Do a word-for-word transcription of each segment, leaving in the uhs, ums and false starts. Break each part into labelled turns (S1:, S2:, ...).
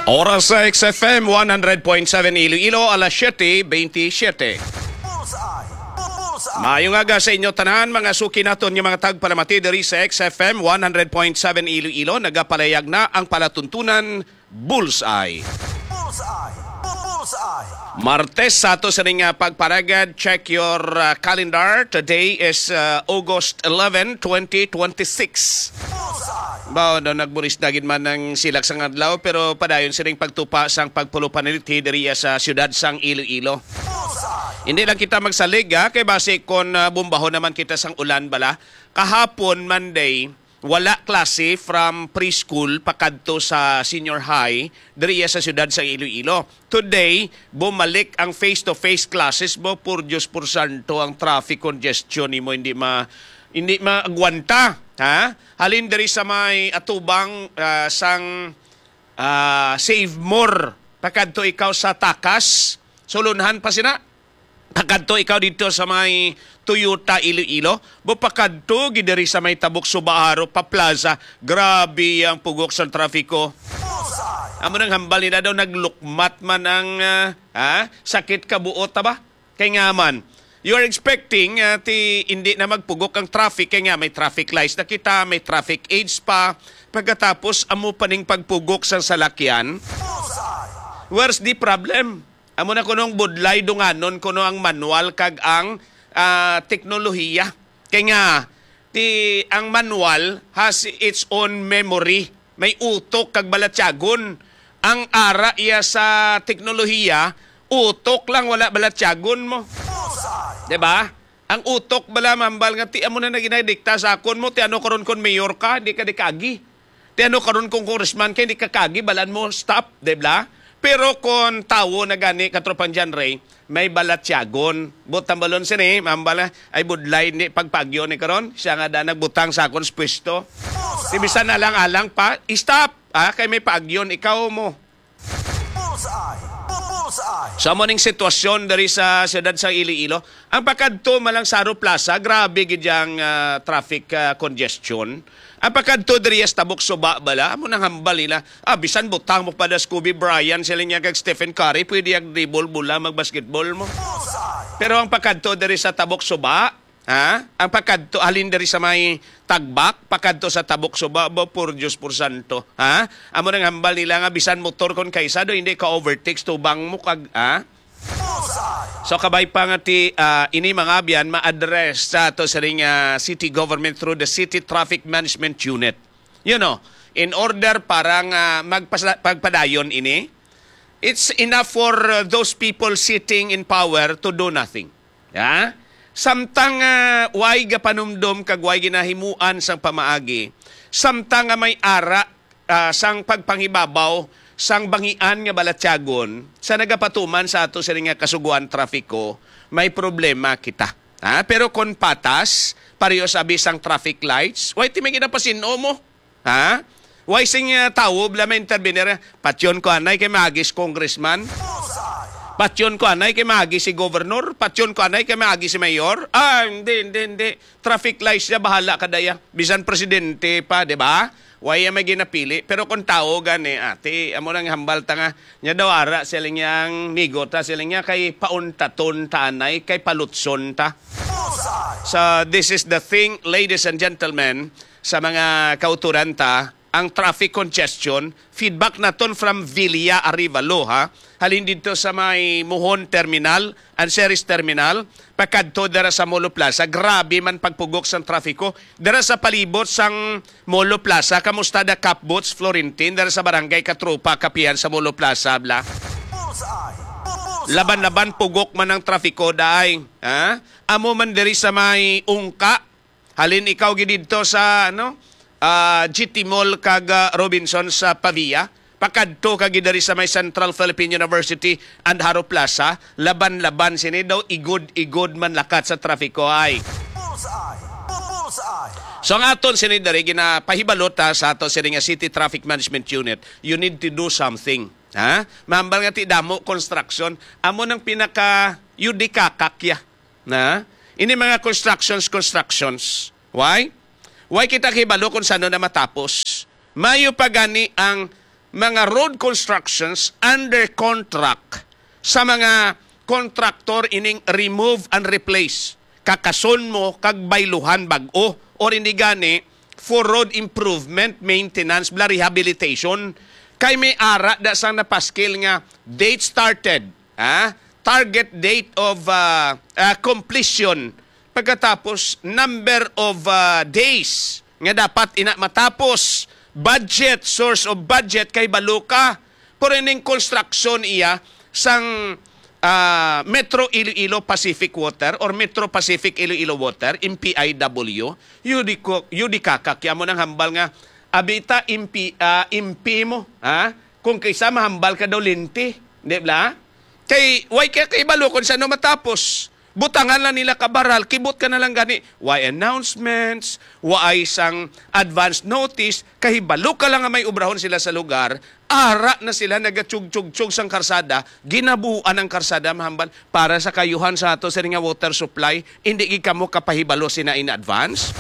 S1: Oras sa X F M one hundred point seven Iloilo, alas siyete twenty-seven. Mayong aga sa inyo tanan, mga suki naton nga mga tagpalamati diri sa X F M one hundred point seven Iloilo. Nagapalayag na ang palatuntunan Bullseye. Bullseye. Bullseye. Martes sa ato sa ring pagparagad. Check your uh, calendar. Today is uh, August eleventh, twenty twenty-six. Bao no nagburis dagin man ng silak sang adlaw pero padayon sining pagtupa sang pagpulupaniliti diri sa siyudad sang Iloilo. Hindi lang kita magsalig ha, kay base kon uh, bumbahon naman kita sang ulan bala. Kahapon Monday, wala klase from preschool pakadto sa senior high diri sa siyudad sang Iloilo. Today, bumalik ang face-to-face classes mo. Por Diyos por santo, ang traffic congestion ni mo hindi ma hindi maagwanta. Ha? Halin diri sa may atubang uh, sang uh, Save More. Pakadto ikaw sa Takas. Sulunhan pa sina. Pakadto ikaw dito sa may Toyota Iloilo. Bupakadto gidiri sa may Tabuk Subaaro pa Plaza. Grabe ang pugok sa trafiko. Amo nang hambal nila daw naglukmat man ang uh, ha? Sakit kabuot ba? Kay nga man. You are expecting uh, ti hindi na magpugok ang traffic kaya nga may traffic lights na kita, may traffic aids pa. Pagkatapos amo paning pagpugok sa salakyan. Where's the problem? Amo na kunong budlay dunganon kuno ang manual kag ang uh, teknolohiya. Kaya nga ti ang manual has its own memory. May utok kag balatyagon. Ang ara iya sa teknolohiya, utok lang wala balatyagon mo. Diba? Ang utok bala mambal nga ti amo na naginadikta sa akon mo, ti ano karon kon mayor ka, di ka di kagi. Ti ano karon kung congressman ka, di ka kagi, balan mo, stop, diba? Pero kung tawo na gani, katropang dyan, Ray, may balatyagon. Butang balon sini, mambala, ay budlay ni pagpagyo ni karon, siya nga da nagbutang sa akon sa pwesto. Tibisan na lang alang pa, stop, ah, kay may paagyon, ikaw mo. Sa morning sitwasyon dari sa siyudad sa Iloilo, ang pakadto malang Saro Plaza, grabe gidyang uh, traffic uh, congestion. Ang pakadto dari sa Tabuk Suba bala, amo nang hambal nila. Ah, bisan butang mo pa da Scooby Bryan, sila niya kag Stephen Curry, pwede yung dribble bula magbasketball mo. Pero ang pakadto dari sa Tabuk Suba, ha? Ang pakadto halin dari sa may Tagbak, pakadto sa Tabuk Suba, bo por Diyos por santo. Ha? Amo nang hambal nila nga bisan motor kon kaysa do hindi ka overtakes tubang mo kag ha? So kabay pa nga ti uh, ini mga biyan ma-address sa ato sa ring uh, city government through the City Traffic Management Unit. You know, in order parang uh, magpadayon ini, it's enough for uh, those people sitting in power to do nothing. Ha? Samtang uh, way gapanumdom kag way ginahimuan sang pamaagi. Samtang uh, may ara uh, sang pagpanghibabaw sang bangian nga balatyagon sa nagapatuman sa ato sa nga kasuguan trafiko, may problema kita. Ha? Pero kon patas, pareho sabi sang traffic lights, way ti may ginapasino mo. Ha? Way sing uh, tawo bla may intervenir, patyon ko anay kay magis congressman. Patyon ko anay kay magi si governor, patyon ko anay kay magi si mayor. Ah, hindi, hindi, hindi. Traffic lights na bahala kadaya. Bisan presidente pa, di ba? Waya may ginapili. Pero kung tao gani, ate, amo nang hambal ta nga, nya daw ara sila niyang migota, sila niya kay pauntaton tanay, kay palutson ta. So, this is the thing, ladies and gentlemen, sa mga kauturan ta, ang traffic congestion, feedback naton from Villa Arivalo, ha? Halin dito sa may Muhon Terminal, Anseris Terminal, pakadto dara sa Molo Plaza, grabe man pagpugok sa trafiko. Dara sa palibot sang Molo Plaza, kamusta da Capboats, Florentine, dara sa Barangay Katropa, Kapihan sa Molo Plaza, bla. Laban-laban pugok man ang trafiko, daay. Ha? Amo man diri sa may Ungka, halin ikaw gidito sa, ano, Uh, G T Mall kag uh, Robinson sa Pavia, pakadto kag dari sa may Central Philippine University and Haro Plaza, laban-laban sini daw igod-igod man lakat sa trafiko ay. So ang aton sini dari ginapahibalot sa ato sini nga City Traffic Management Unit, you need to do something. Ha? Mambal nga ti damo construction, amo nang pinaka yudikakakya na ini mga constructions constructions. Why? Why kita kibalo kung saan na matapos? Mayo pa gani ang mga road constructions under contract sa mga contractor ining remove and replace. Kakason mo kag bayluhan bag-o or hindi gani for road improvement, maintenance, bla rehabilitation. Kay may ara da sang napaskil nga date started, ha? Target date of uh, uh, completion. Pagkatapos number of uh, days nga dapat ina matapos. Budget, source of budget kay baluka. Pero ining construction iya sang uh, Metro Iloilo Pacific Water or Metro Pacific Iloilo Water, M P I W, yudi ko yudi kakakya mo nang hambal nga abita impi uh, impi mo, ha? Kung kaysa mahambal ka daw linti, di ba? Kay why kay kay balukon sa no matapos. Butangan lang nila kabaral, kibot ka na lang gani. Why announcements, why sang advance notice, kahibalo ka lang nga may ubrahon sila sa lugar, ara na sila nagatsug-tsug-tsug sang karsada, ginabuuan ang karsada mahambal para sa kayuhan sa ato sa nga water supply, hindi ka mo kapahibalo sina in advance?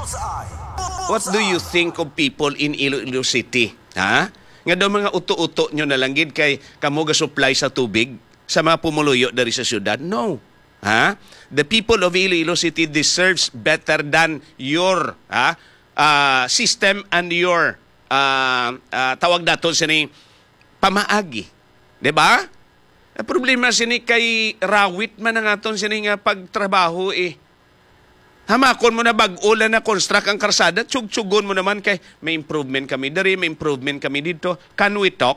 S1: What do you think of people in Iloilo City? Ha? Nga daw mga uto-uto nyo na lang gid kay kamo ga supply sa tubig sa mga pumuluyo dari sa syudad? No. Ha? The people of Iloilo City deserves better than your ha? Uh, system and your uh, uh, tawag dato sini pamaagi. Diba? Ang problema sini kay rawit man ang aton sini nga pagtrabaho eh. Hamakon mo na bag-ulan na construct ang karsada, tsug-tsugon mo naman kay may improvement kami dari, may improvement kami dito. Can we talk?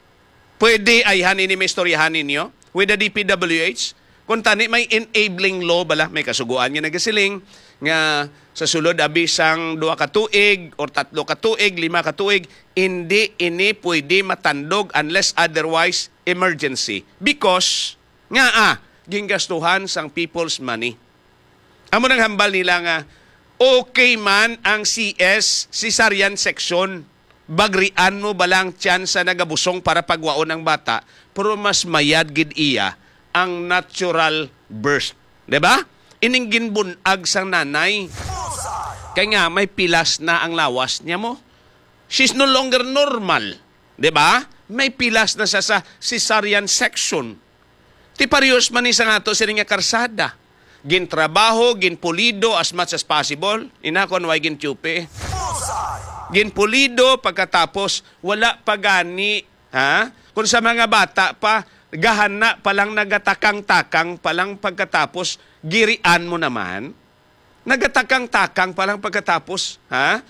S1: Pwede ay hanin ni may istoryahan ninyo with the D P W H? Kung tani may enabling law bala, may kasuguan niya nagasiling nga sa sulod abisang dua ka tuig or tatlo ka tuig, lima ka tuig, hindi ini pwede matandog unless otherwise emergency. Because nga ah, ginggastuhan sang people's money. Amo nang hambal nila nga okay man ang C S, cesarean section, bagrian mo balang tsansa nagabusong para pagwaon ng bata, pero mas mayad gid iya ang natural birth. Diba? Ining ginbunag sang nanay. Kaya nga, may pilas na ang lawas niya mo. She's no longer normal. Diba? May pilas na siya sa cesarean section. Ti parehas man isa nga to sila nga karsada. Gintrabaho, ginpulido as much as possible. Inakon, why gintupe? Ginpulido, pagkatapos, wala pagani. Ha? Kung sa mga bata pa, gahana palang nagatakang-takang palang pagkatapos, girian mo naman. Nagatakang-takang palang pagkatapos, ha?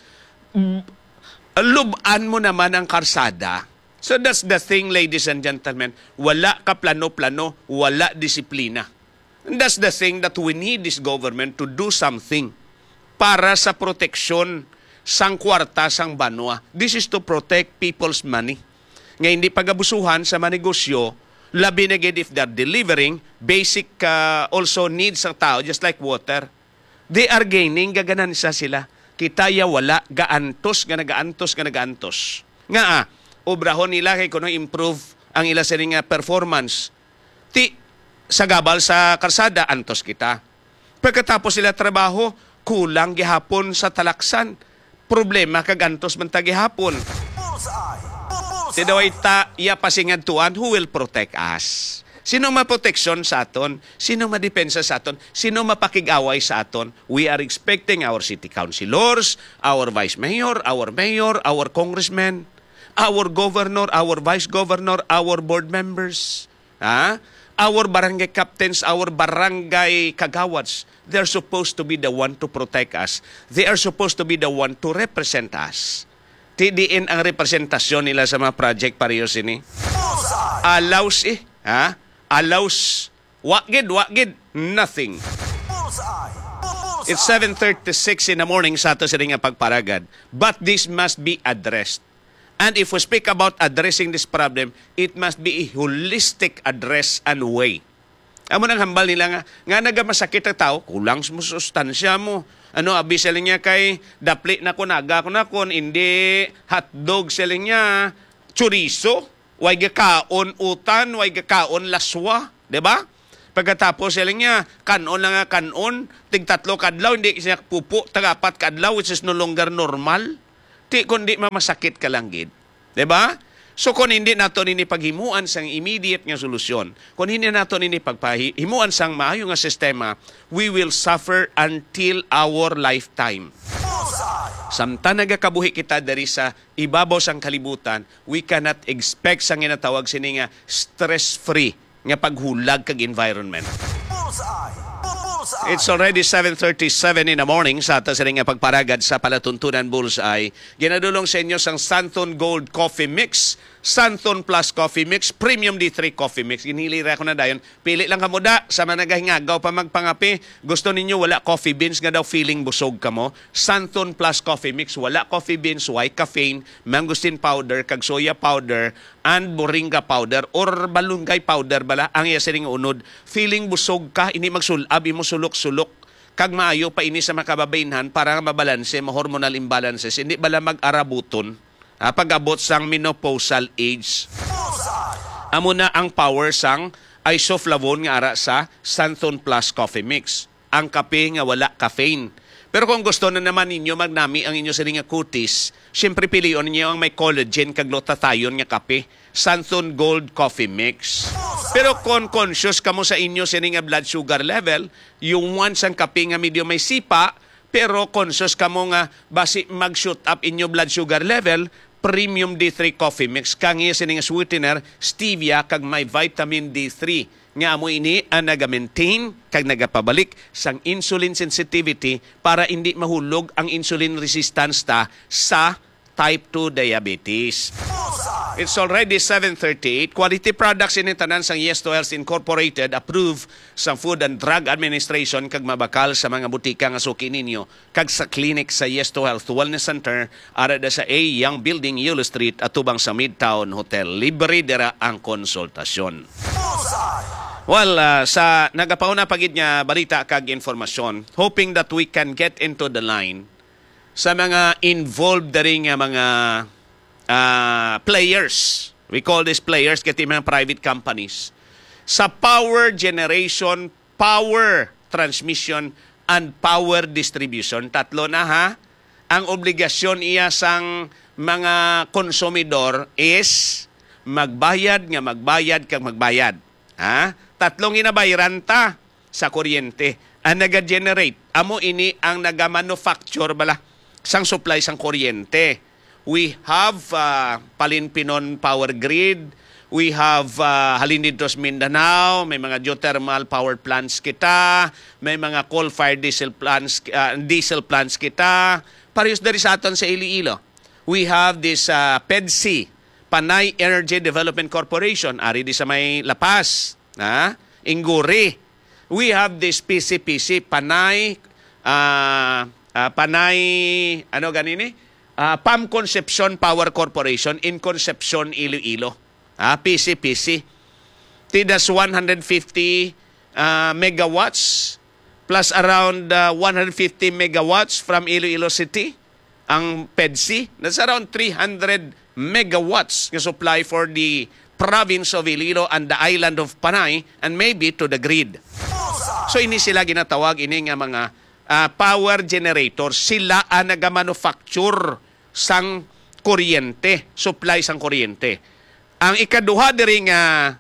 S1: Luban mo naman ang karsada. So that's the thing, ladies and gentlemen. Wala ka plano-plano, wala disiplina. And that's the thing that we need this government to do something para sa proteksyon sang kwarta, sang banwa. This is to protect people's money. Nga hindi pagabusuhan sa manegosyo, labi na gid if they're delivering basic uh, also needs ng tao, just like water. They are gaining, gaganan sa sila. Kitaya wala, gaantos, nga nagaantos, nga nagaantos. Nga ah, obrahon nila kay kuno improve ang ila sa nga performance. Ti, sa gabal sa karsada, antos kita. Pagkatapos sila trabaho, kulang gihapon sa talaksan. Problema, kagantos man tagihapon. Si daway ta, iya pasingad tuan, who will protect us? Sino maproteksyon sa aton? Sino madepensa sa aton? Sino mapakig-away sa aton? We are expecting our city councilors, our vice mayor, our mayor, our congressmen, our governor, our vice governor, our board members, ha? Our barangay captains, our barangay kagawads. They're supposed to be the one to protect us. They are supposed to be the one to represent us. Tidiin ang representasyon nila sa mga project parehas ini. Allows eh. Ha? Allows. Wakgid, wakgid. Nothing. It's seven thirty-six in the morning sa ato sa nga pagparagad. But this must be addressed. And if we speak about addressing this problem, it must be a holistic address and way. Amo nang hambal nila nga, nga nagamasakit ang tao, kulang mo sustansya mo. Ano, abi sila niya kay dapli na ko, naga ko na kon, hindi hotdog sila niya, chorizo, way gakaon utan, way gakaon laswa, di ba? Pagkatapos sila niya, kanon lang nga kanon, tig tatlo kadlaw, hindi siya pupo, tagapat kadlaw, which is no longer normal. Ti kundi mamasakit ka lang gid. Di ba? So kung hindi nato nini paghimuan sang immediate nga solusyon, kung hindi nato nini pagpahimuan sang maayo nga sistema, we will suffer until our lifetime. Samtang nagakabuhi kita dari sa ibabaw sang kalibutan, we cannot expect sang ginatawag sini nga stress-free nga paghulag kag environment. It's already seven thirty-seven in the morning sa atas rin nga pagparagad sa palatuntunan Bullseye. Ginadulong sa inyo sang Santon Gold Coffee Mix, Santon Plus Coffee Mix, Premium D three Coffee Mix. Ginhilira ko na dayon. Pili lang kamo da sa managahingagaw pa magpangapi. Gusto ninyo wala coffee beans nga daw feeling busog kamo. Santon Plus Coffee Mix, wala coffee beans, white caffeine, mangosteen powder, kag soya powder, and moringa powder or balunggay powder bala ang iya sining unod. Feeling busog ka, ini magsulab imo sulok-sulok kag maayo pa ini sa makababainhan para mabalanse mo hormonal imbalances, hindi bala mag-arabuton ah, pag-abot sang menopausal age. Amo na ang power sang isoflavone nga ara sa Santon Plus Coffee Mix, ang kape nga wala caffeine. Pero kung gusto na naman ninyo magnami ang inyo sining nga kutis, siyempre piliyon niyo ang may collagen kag glutathione nga kape, Santon Gold Coffee Mix. Pero kung conscious kamo sa inyo sining nga blood sugar level, yung once ang kape nga medyo may sipa, pero conscious kamo nga basi mag-shoot up inyo blood sugar level, Premium D three Coffee Mix kang iya sining nga sweetener, stevia kag may vitamin D three. Nga amo ini ang naga-maintain kag nagapabalik sang insulin sensitivity para hindi mahulog ang insulin resistance ta sa type two diabetes. It's already seven thirty-eight. Quality products in tanan sang Yes to Health Incorporated approved sa Food and Drug Administration kag mabakal sa mga butika nga suki ninyo kag sa clinic sa Yes to Health Wellness Center ara da sa A Young Building, Yulo Street atubang sa Midtown Hotel. Libre dira ang konsultasyon. Well, uh, sa nagapauna pagid nga balita kag informasyon, hoping that we can get into the line sa mga involved diri nga mga uh, players. We call these players kati mga private companies. Sa power generation, power transmission, and power distribution. Tatlo na ha. Ang obligasyon iya sang mga konsumidor is magbayad nga magbayad kag magbayad. Ha? Tatlong inabayaran ta sa kuryente. Ang naga-generate, amo ini ang naga-manufacture bala sang supply sang kuryente. We have uh, Palinpinon Power Grid, we have uh, Halinditos Mindanao, may mga geothermal power plants kita, may mga coal-fired diesel plants, uh, diesel plants kita, parehas dari sa aton sa Iloilo. We have this uh, PEDC, Panay Energy Development Corporation, ari di sa may Lapas, ha? Inguri. We have this P C P C, Panay, uh, uh, Panay, ano ganini? Uh, Pam Concepcion Power Corporation in Concepcion, Iloilo. Ah, P C P C. Tidas one hundred fifty uh, megawatts plus around uh, one hundred fifty megawatts from Iloilo City. Ang PEDC, that's around three hundred megawatts na supply for the province of Iloilo and the island of Panay and maybe to the grid. So ini sila ginatawag ini nga mga uh, power generators. Sila ang nagamanufacture sang kuryente, supply sang kuryente. Ang ikaduha diri nga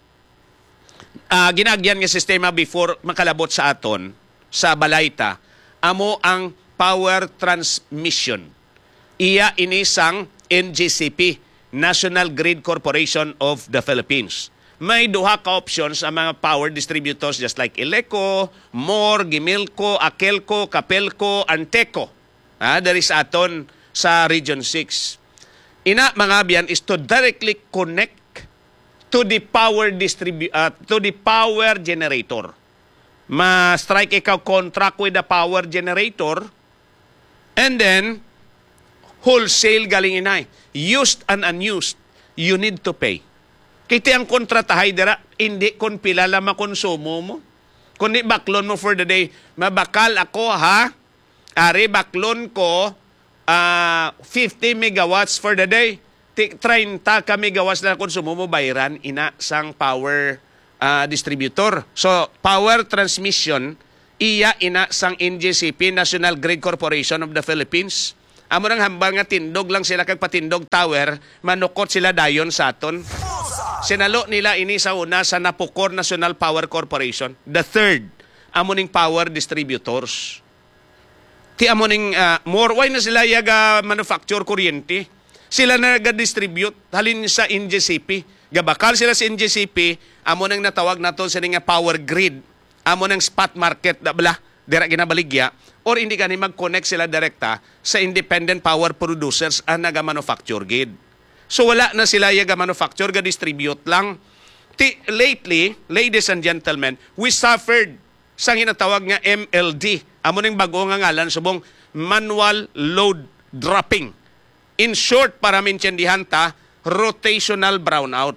S1: uh, ginagyan nga sistema before makalabot sa aton sa balayta, amo ang power transmission. Iya ini sang N G C P, National Grid Corporation of the Philippines. May duha ka options ang mga power distributors just like Eleco, More, Gimilco, Akelco, Capelco, Anteco. Ah, there is aton sa Region six. Ina mga biyan is to directly connect to the power distribu- uh, to the power generator. Ma-strike ikaw contract with the power generator and then wholesale galing inay. Used and unused, you need to pay. Kiti ang kontratahay dira, hindi kon pila la makonsumo mo. Kundi baklon mo for the day. Mabakal ako ha, ari baklon ko uh, fifty megawatts for the day. thirty ka megawatts na konsumo mo, bayran ina sang power uh, distributor. So, power transmission, iya ina sang N G C P, National Grid Corporation of the Philippines. Amo nang hambal nga tindog lang sila kag patindog tower, manukot sila dayon sa aton. Sinalo nila ini sa una sa Napocor National Power Corporation. The third, amo ning power distributors. Ti amo ning uh, more, why na sila yaga manufacture kuryente? Sila na nag-distribute, halin sa N G C P. Gabakal sila sa N G C P, amo nang natawag nato sa nga power grid. Amo nang spot market, dabla, dira ginabaligya. Or hindi gani mag-connect sila direkta sa independent power producers ang naga-manufacture grid. So wala na sila yaga manufacture, ga-distribute lang. Ti, lately, ladies and gentlemen, we suffered sa hinatawag nga M L D. Amo ning bago nga ngalan, subong manual load dropping. In short, para mintiendihan ta, rotational brownout.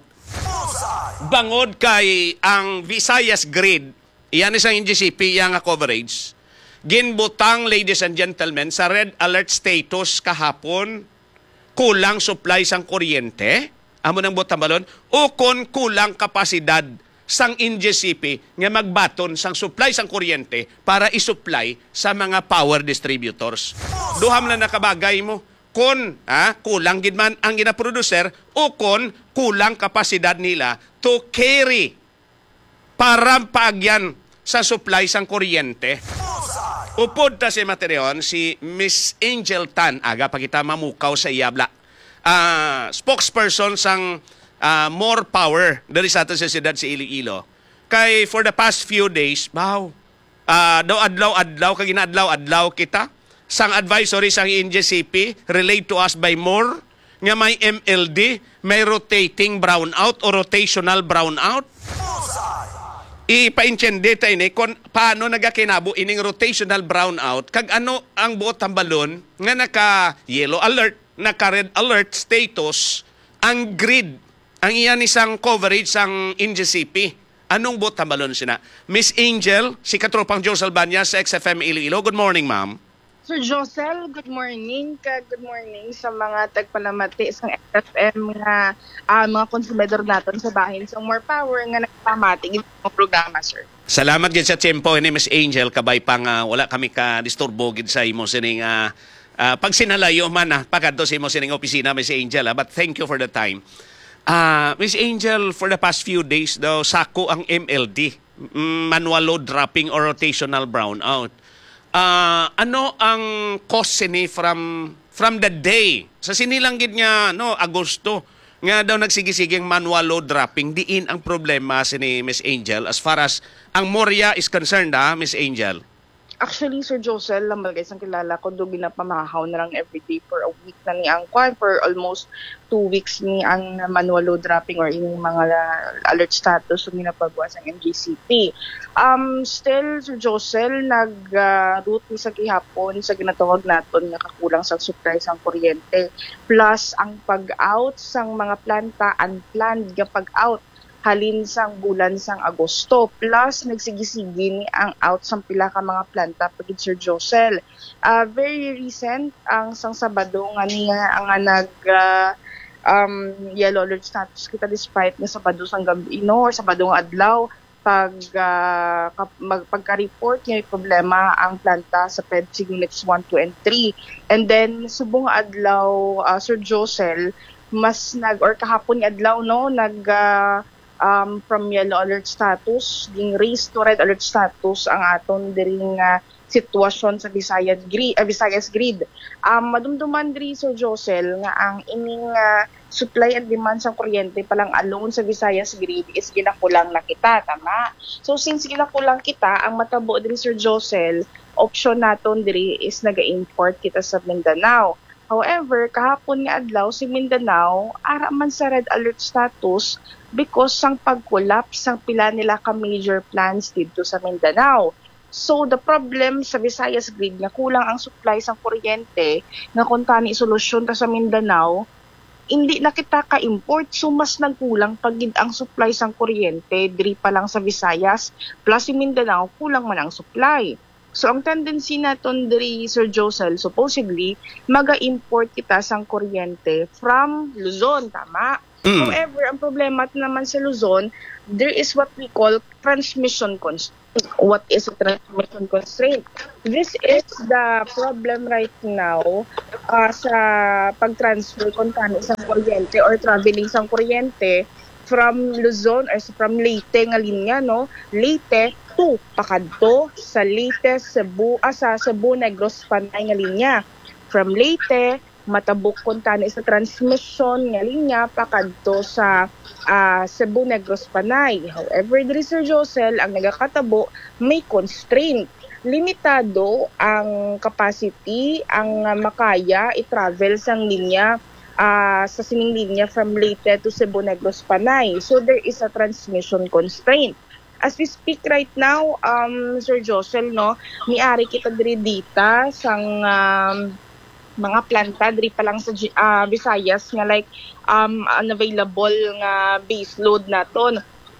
S1: Bangod kay ang Visayas grid, iyan isang N G C P, yang coverage, ginbutang, ladies and gentlemen, sa red alert status kahapon, kulang supply sang kuryente, amo nang butang balon, o kon kulang kapasidad sang N G C P nga magbaton sang supply sang kuryente para isupply sa mga power distributors. Duham na nakabagay mo, kon ah, kulang gid man ang gina-producer o kon kulang kapasidad nila to carry para paagyan sa supply sang kuryente. Upod ta si Matereon, si Miss Angel Tan, aga pa kita mamukaw sa iyabla. Uh, spokesperson sang uh, More Power dari sa ato sa siyudad si Iloilo. Kay for the past few days, wow, uh, daw adlaw-adlaw, kag ginadlaw-adlaw kita, sang advisory sang N G C P, relayed to us by More, nga may M L D, may rotating brownout o rotational brownout. Ipa-intindi tayo ni kung paano nagakinabo ining rotational brownout, kag ano ang buot tambalon nga naka-yellow alert, naka-red alert status, ang grid, ang iyan isang coverage sang N G C P. Anong buot tambalon sina? Miss Angel, si Katropang Joe Salbanya sa X F M Iloilo. Good morning, ma'am.
S2: Sir Josel, good morning. Ka good morning sa mga tagpalamati sa X F M nga uh, mga konsumidor natin sa bahin. So more power nga nagpamati ng programa, sir.
S1: Salamat gid sa tempo ni Miss Angel, kabay pang uh, wala kami ka disturbo gid sa imo sining uh, uh, pag sinalayo man na uh, pagadto sa imo sining opisina, Miss Angel, uh, but thank you for the time. Uh, Miss Angel, for the past few days daw sako ang M L D, manual load dropping or rotational brownout. Uh, ano ang cause ni from from the day sa sinilanggit nga no Agosto nga daw nagsigisiging manual load dropping, diin ang problema sini Miss Angel as far as ang Moria is concerned, ha, Miss Angel?
S2: Actually, Sir Josel, lang guys, ang kilala ko, do ginapamahaw na lang everyday for a week na ni ang kwan, for almost two weeks ni ang manual load dropping or yung mga alert status so ginapagawa sa M G C P. Um, still, Sir Josel, nag-route uh, ni sa gihapon sa ginatawag naton nga kakulang sa supply sang kuryente. Plus, ang pag-out sang mga planta, unplanned nga pag-out halin sang bulan sang Agosto, plus nagsigisigi ni ang out sang pila ka mga planta pagid Sir Josel. Uh, very recent ang sang Sabado nga niya ang nag uh, um, yellow alert status kita despite nga Sabado sang gabi no or Sabado nga adlaw pag uh, mag, pagka-report niya yung problema ang planta sa P E D C units one, two, and three. And then subong adlaw uh, Sir Josel mas nag or kahapon nga adlaw no nag uh, Um, from yellow alert status, ging raised to red alert status ang aton diring uh, sitwasyon sa Visayas grid, uh, Visayas grid. Um, madumduman diri Sir Josel nga ang ining uh, supply and demand sa kuryente palang alone sa Visayas grid is ginakulang na kita, tama? So since ginakulang kita, ang matabo diri Sir Josel, option naton diri is naga-import kita sa Mindanao. However, kahapon nga adlaw si Mindanao ara man sa red alert status because sang pag-collapse sang pila nila ka major plants dito sa Mindanao. So the problem sa Visayas grid nga kulang ang supply sang kuryente nga kung tani solusyon ta sa Mindanao, hindi na kita ka-import so mas nagkulang pagid ang supply sang kuryente diri pa lang sa Visayas plus si Mindanao kulang man ang supply. So, ang tendency naton diri Sir Josel, supposedly, maga-import kita sang kuryente from Luzon, tama? Mm. However, ang problema naman sa Luzon, there is what we call transmission what is a transmission constraint. This is the problem right now uh, sa pag-transfer kung kano isang kuryente or traveling isang kuryente from Luzon or from Leyte nga linya, no? Leyte to Pakadto sa Leyte, Cebu, ah, sa Cebu, Negros, Panay nga linya. From Leyte, matabok kung kano sa transmission nga linya Pakadto sa uh, Cebu, Negros, Panay. However, diri Sir Josel, ang nagakatabo may constraint. Limitado ang capacity, ang uh, makaya i-travel sang linya uh, sa sining linya from Leyte to Cebu, Negros, Panay. So there is a transmission constraint. As we speak right now, um, Sir Josel, no, miari kita diri dita sang um, mga planta diri pa lang sa uh, Visayas nga like um unavailable nga base load naton.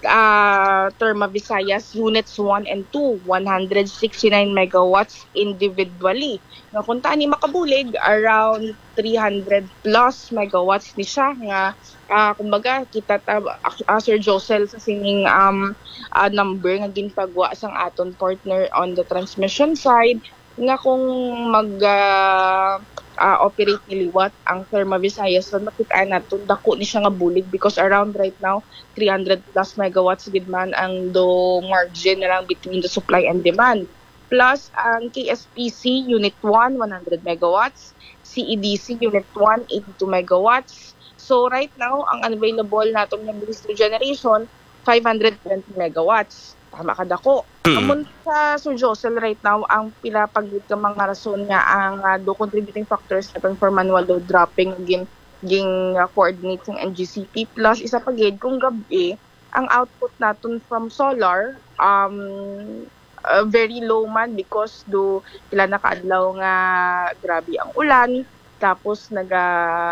S2: Uh, Terma Visayas units one and two, one hundred sixty-nine megawatts individually. Nga kung ni makabulig, around three hundred plus megawatts ni siya nga uh, kumbaga kita ta, uh, Sir Josel sa sining um, uh, number nga ginpagwa sang aton partner on the transmission side nga kung mag uh, uh, operate niliwat ang Terma Visayas so makita nato dako ni siya nga bulig because around right now three hundred plus megawatts gid man ang do margin na lang between the supply and demand. Plus ang K S P C Unit one, one hundred megawatts, C E D C Unit one, eighty-two megawatts. So right now ang available natong nga base generation five hundred twenty megawatts. Tama ka dako. Amon sa Sir Josel right now ang pila pagit ka mga rason nga ang uh, do contributing factors naton for manual load dropping gin ging uh, coordinate ng N G C P plus isa pa gid kung gabi ang output naton from solar um uh, very low man because do pila na kaadlaw nga grabe ang ulan tapos naga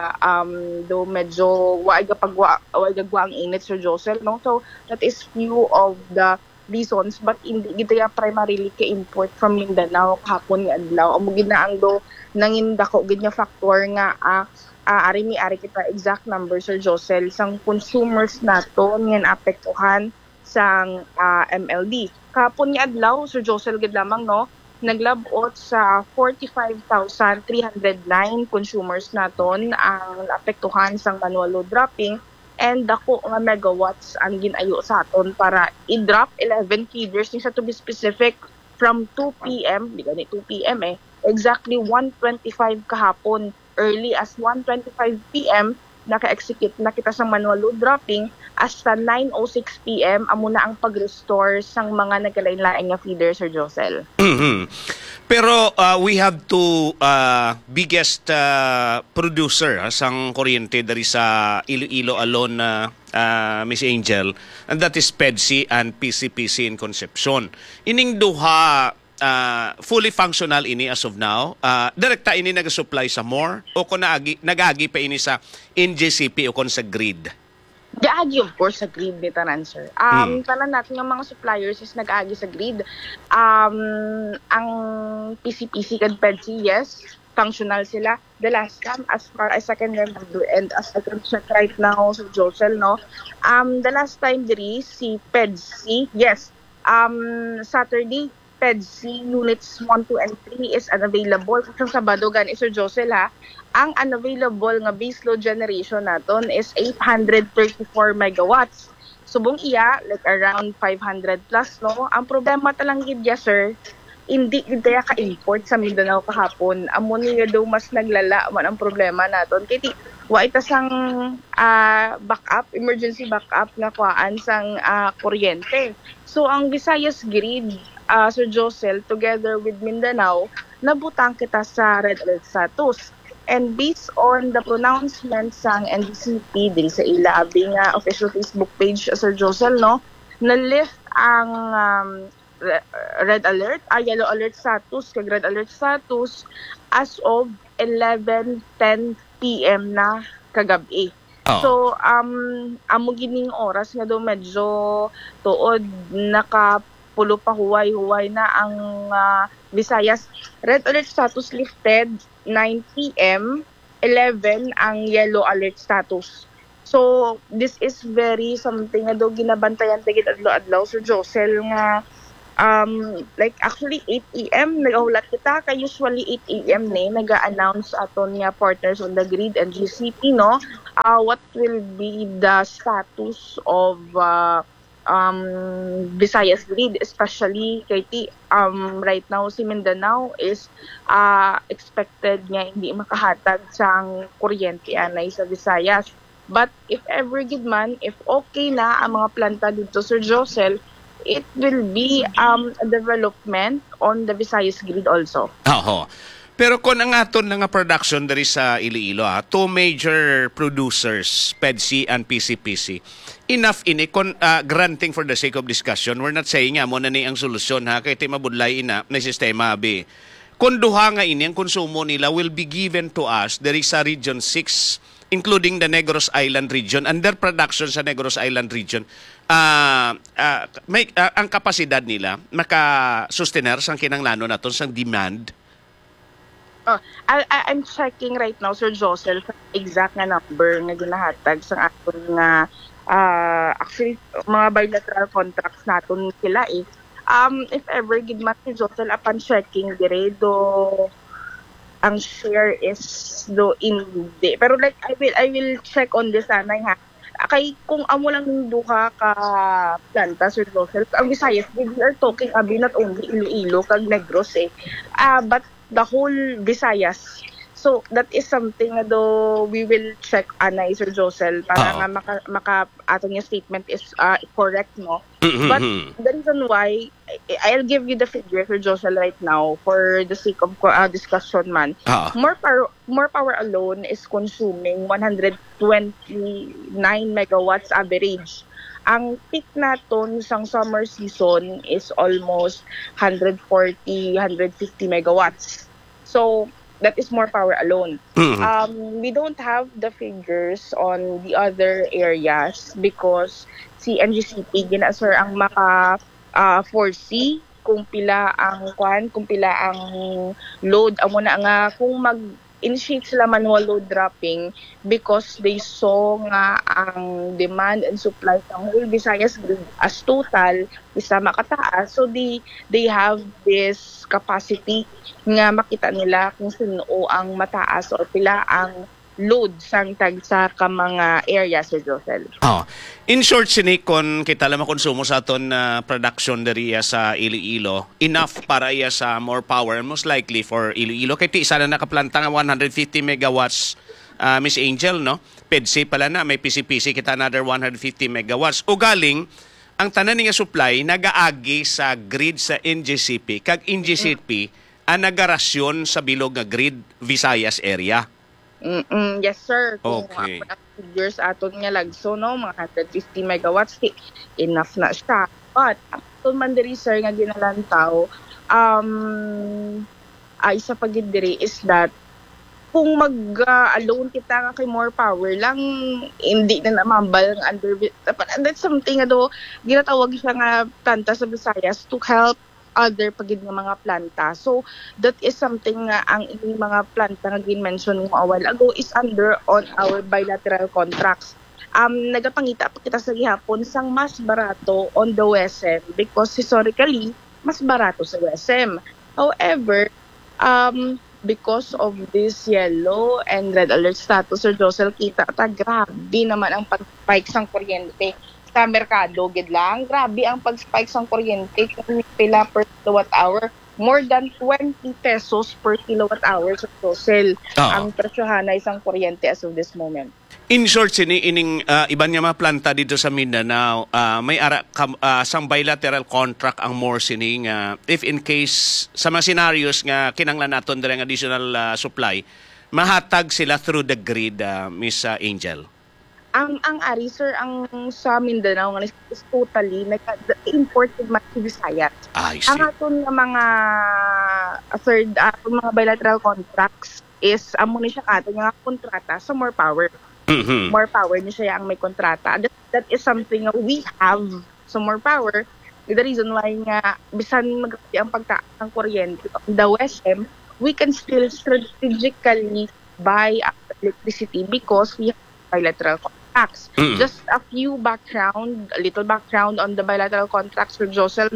S2: um do medyo waay gapagwa waay gagwa ang init Sir Josel, no, so that is few of the reasons but hindi gid ya primarily ka import from Mindanao kahapon nga adlaw amo gid na ang do nangindako gid nga factor nga uh, uh, ari mi ari kita exact number Sir Josel sang consumers nato nga apektuhan sang uh, M L D kahapon nga adlaw Sir Josel gid lamang, no, naglabot sa forty-five thousand three hundred nine consumers naton ang apektuhan sang manual load dropping and dako nga megawatts ang ginayo sa aton para i-drop eleven feeders sa to be specific from two p m di gani two p m eh exactly one twenty-five kahapon early as one twenty-five p m naka-execute na kita sa manual load dropping hasta nine oh six p m amo na ang pag-restore sang mga nagkalain-lain nga feeder Sir Josel.
S1: Mm-hmm. Pero uh, we have two uh, biggest uh, producer uh, sang kuryente dari sa Iloilo alone na uh, uh, Miss Angel, and that is P E D C and P C P C in Concepcion. Ining duha uh, fully functional ini as of now. Uh, direkta ini nag-supply sa more o kung naagi, nag-agi pa ini sa N G C P o kung sa grid?
S2: Nag-agi of course sa grid ni tanan sir. Um, hmm. Tanan natin yung mga suppliers is nag-agi sa grid. Um, ang P C P C and P E D C, yes, functional sila. The last time, as far as I can remember, and as I can check right now sa Josel, no, um, the last time diri si P E D C, yes, um, Saturday, P E D C units one, two, and three is unavailable. Kung Sabado, gani, Sir Josel, ha, ang unavailable nga baseload generation naton is eight hundred thirty-four megawatts. Subong iya, like around five hundred plus, no? Ang problema talang gidya, sir, hindi gidya ka-import sa Mindanao kahapon. Amo niya daw mas naglala man ang problema naton. Kiti, wa ita sang uh, backup, emergency backup na kuhaan sang uh, kuryente. So, ang Visayas Grid, uh, Sir Josel, together with Mindanao, nabutang kita sa red alert status. And based on the pronouncements sang N G C P din sa ila abing uh, official Facebook page, Sir Josel, no, na-lift ang um, red alert, ah, yellow alert status, kag red alert status as of eleven ten p m na kagabi. Oh. So, um, amo gining oras nga do medyo tuod nakapulo pa huway-huway na ang uh, Visayas. Red alert status lifted nine p m, eleven ang yellow alert status. So, this is very something na do ginabantayan tigit adlaw-adlaw Sir Josel nga um, like actually eight a m nagahulat kita kay usually eight a m ni naga-announce aton nga partners on the grid and G C P no uh, what will be the status of uh, um Visayas grid, especially kay ti um right now si Mindanao is uh, expected nga hindi makahatag sang kuryente anay sa Visayas. But if ever gid man, if okay na ang mga planta dito Sir Josel, it will be um a development on the Visayas grid also.
S1: Oo. Pero kung ang aton nga production diri sa Iloilo, ha, two major producers, P E D C and P C P C, enough ini kon uh, granting for the sake of discussion, we're not saying nga mo na ni ang solusyon ha, kay ti mabudlay ina na sistema abi. Kung duha nga ini ang konsumo nila will be given to us diri sa Region six, including the Negros Island region, and their production sa Negros Island region, uh, uh, may, uh, ang kapasidad nila maka-sustainer sang kinanglanon naton sang demand.
S2: Oh, I, I, I'm checking right now, Sir Josel, sa exact nga number nga ginahatag sa aton nga uh, actually mga bilateral contracts naton sila eh. Um, if ever gid man Sir Josel, upon checking dire do ang share is do hindi. Pero like I will I will check on this sana ha. Kay kung amo lang ng duha ka planta Sir Josel, ang Visayas, we are talking abi not only Iloilo kag Negros eh. Uh, but the whole Visayas. So that is something na do we will check anay Sir Josel para
S1: Uh-oh.
S2: nga maka, maka aton yung statement is uh, correct no.
S1: Mm-hmm.
S2: But the reason why I'll give you the figure Sir Josel right now for the sake of uh, discussion man.
S1: Uh-oh.
S2: More power more power alone is consuming one hundred twenty-nine megawatts average. Ang peak naton sang summer season is almost one hundred forty, one hundred fifty megawatts. So that is more power alone.
S1: Mm-hmm.
S2: Um, we don't have the figures on the other areas because si N G C P gina sir ang maka uh, foresee kung pila ang kwan, kung pila ang load amo na nga kung mag initiate sila manual load dropping because they saw nga ang demand and supply ng whole Visayas grid as total isa makataas. So they they have this capacity nga makita nila kung sino ang mataas o pila ang load sang tag sa ka mga area Sir Josel.
S1: Oh. In short sini kon kita lang makonsumo sa aton uh, production diri sa Iloilo, enough para iya sa more power and most likely for Iloilo kay ti isa na nakaplanta nga one hundred fifty megawatts uh, Miss Angel no. P E D C pala na may P C P C kita another one hundred fifty megawatts. O galing ang tanan nga supply nagaagi sa grid sa N G C P kag N G C P mm. ang nagarasyon sa bilog nga grid Visayas area.
S2: Mm-mm, yes sir. Kung
S1: okay.
S2: uh, figures aton nga lagso no mga one hundred fifty megawatts di, enough na siya. But aton man diri sir nga ginalantaw um ay sa pagid diri is that kung mag-alone uh, kita nga kay more power lang hindi na namambal ng under that's something nga do ginatawag siya nga planta sa Visayas to help other pagid nga mga planta. So that is something nga ang ining mga planta nga gin-mention mo a while ago is under on our bilateral contracts. Um nagapangita pa kita sa gihapon sang mas barato on the W E S M because historically mas barato sa W E S M. However, um because of this yellow and red alert status Sir Josel, kita ta grabe naman ang pag-spike sang kuryente sa merkado gid lang. Grabe ang pag-spike sang kuryente kung pila per kilowatt hour, more than twenty pesos per kilowatt hour sa Josel ang presyohan na isang kuryente as of this moment.
S1: In short sini ining uh, iban nga mga planta dito sa Mindanao uh, may ara uh, sang bilateral contract ang more sini nga if in case sa mga scenarios nga kinanglan naton diri nga additional uh, supply mahatag sila through the grid uh, Miss uh, Angel.
S2: Ang ang ari sir ang sa Mindanao nga is totally like imported man to Visayas.
S1: Ah, I see.
S2: Ang aton nga mga third uh, mga bilateral contracts is amo ni siya kato nga kontrata sa more power.
S1: Mm-hmm.
S2: More power ni siya ang may kontrata. That, that is something nga we have so more power. The reason why nga bisan magati ang pagtaas ng kuryente on the W E S M, we can still strategically buy electricity because we have bilateral contracts. Mm. Just a few background, a little background on the bilateral contracts for Josel, no?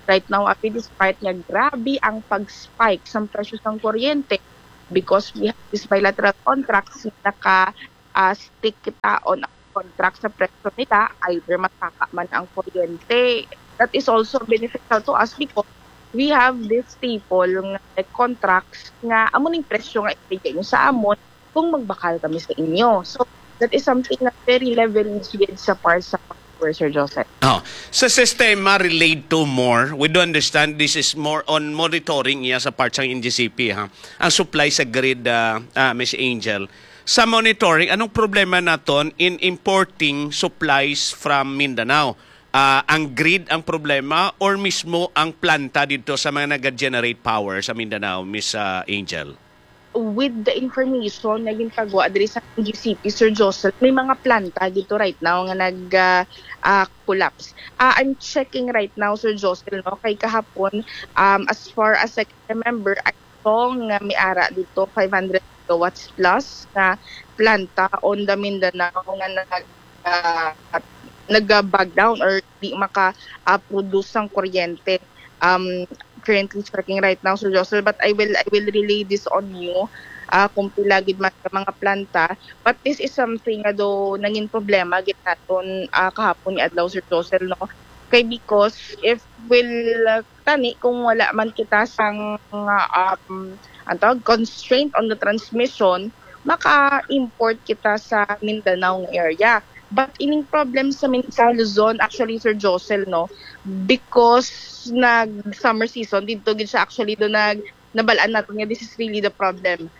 S2: right now, api, despite nga grabe ang pag-spike sa presyo ng kuryente because we have this bilateral contracts na naka-stick kita on ang contract sa presyo nila, either mataka man ang kuryente. That is also beneficial to us because we have this staple ng contracts nga amuning presyo nga ibigay nyo sa amon kung magbakal kami sa inyo. So, that is something na very leverage din sa part sa power, Sir Joseph.
S1: Oh, sa sistema relate to more, we do understand this is more on monitoring iya sa part ng N G C P, ha? Ang supply sa grid, uh, uh, Miss Angel. Sa monitoring, anong problema naton in importing supplies from Mindanao? Uh, ang grid ang problema or mismo ang planta dito sa mga nag-generate power sa Mindanao, Miss uh, Angel?
S2: With the information na ginagawa diri sa N G C P, Sir Joseph, may mga planta dito right now nga nag-collapse. Uh, uh, I'm checking right now, Sir Joseph, no? Kay kahapon, um, as far as I can remember, itong nga may ara dito, five hundred kilowatts plus na planta on the Mindanao nga nag uh, nag-bag down or di maka-produce uh, ng kuryente. Um, currently checking right now, Sir Joseph, but I will I will relay this on you uh, kung pilagid man ka mga planta. But this is something na do nangin problema gid naton uh, kahapon ni adlaw, Sir Joseph, no? Kay because if will uh, tani kung wala man kita sang uh, um, anto constraint on the transmission, maka-import kita sa Mindanao area. But ining problem sa, sa Luzon, actually, Sir Josel, no? Because nag-summer season, dito gid siya actually do nag nabalaan natin nga this is really the problem.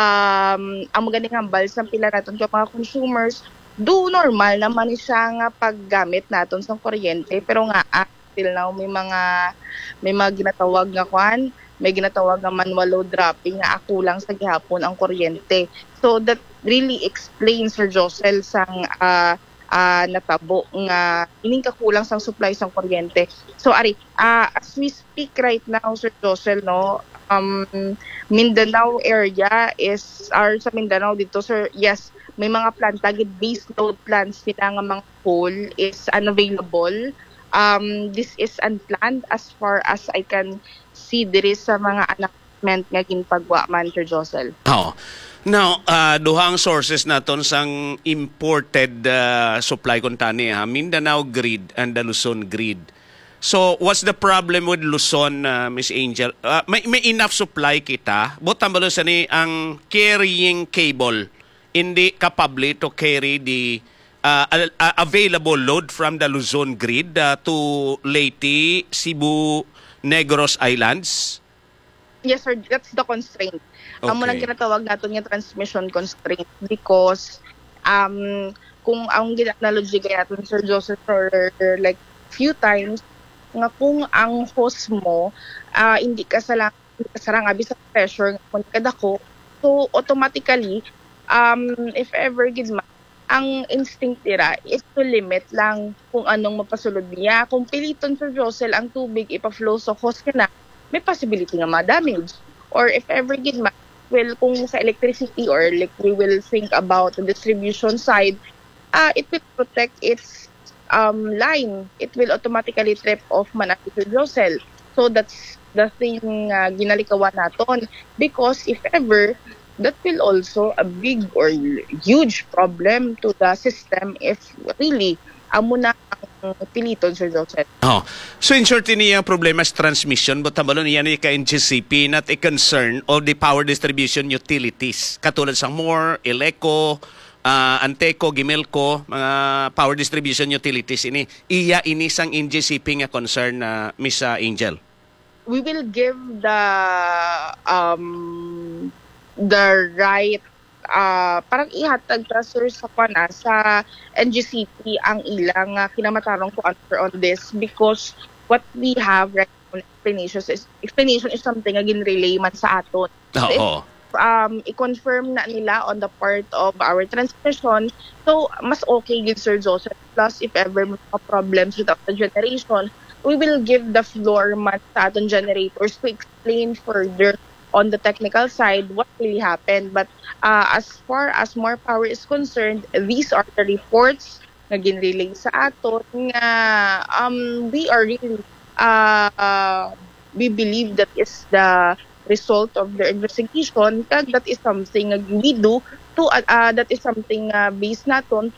S2: Um, ang magaling hambal sa pila natin sa mga consumers, do normal naman siya nga paggamit natin sa kuryente, pero nga till now may mga may mga ginatawag nga kwan, may ginatawag nga manual load dropping nga ako lang sa gihapon ang kuryente. So that really explains, Sir Josel, sang uh, uh, natabo nga ining kakulang sang supply sang kuryente. So ari, uh, as we speak right now, Sir Josel, no, um, Mindanao area is, or sa Mindanao dito, sir, yes, may mga planta, gid base load plants nila nga mga coal is unavailable. Um, this is unplanned as far as I can see diri sa mga announcement nga ginpagwa man, Sir Josel.
S1: Oh. Now, uh, duhang sources naton sang imported uh, supply kun tani, ha? Mindanao grid and the Luzon grid. So, what's the problem with Luzon, uh, Miss Angel? Uh, may, may enough supply kita. But tambalo sa ni ang carrying cable hindi capable to carry the uh, uh, available load from the Luzon grid uh, to Leyte, Cebu, Negros Islands?
S2: Yes, sir. That's the constraint.
S1: Okay.
S2: Amo nang ginatawag naton nga transmission constraint because um kung ang ginanalogy kay naton, Sir Joseph, for like few times nga kung ang host mo uh, hindi ka sa sarang abi sa pressure kung kadako, so automatically um if ever gid ma ang instinct nila is to limit lang kung anong mapasulod niya. Kung piliton, Sir Josel, ang tubig ipa-flow sa host ka na, may possibility nga ma-damage. Or if ever gid ma, well, kung sa electricity or like we will think about the distribution side, uh, it will protect its um, line. It will automatically trip off man at Sir Josel. So that's the thing uh, ginalikawan naton. Because if ever, that will also a big or huge problem to the system if really amo na ang piliton, Sir Joseph.
S1: Oh. So in short, niya problema sa transmission, but tambalon niya ni ka N G C P not a concern of the power distribution utilities. Katulad sa M O R, Eleco, uh, Anteco, Gimelco, mga power distribution utilities ini. Iya ini sang N G C P nga concern na uh, Miss uh, Angel.
S2: We will give the um the right uh, parang ihatag ta, sir, sa pana sa N G C P ang ilang uh, kinamatarong to answer on this because what we have right now explanation is explanation is something again relay man sa aton. So if, um i-confirm na nila on the part of our transmission, so mas okay gid, Sir Joseph. Plus if ever may problems with the generation, we will give the floor man sa aton generators to explain further on the technical side what really happened. But uh, as far as more power is concerned, these are the reports na ginrelay sa aton nga um, we are really uh, uh, we believe that is the result of their investigation, kag that is something nga we do to uh, uh, that is something uh, based naton